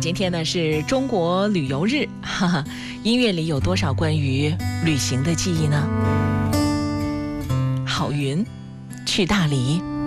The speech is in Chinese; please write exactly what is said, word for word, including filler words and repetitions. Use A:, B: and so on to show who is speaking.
A: 今天呢是中国旅游日，哈哈，音乐里有多少关于旅行的记忆呢？郝云去大理。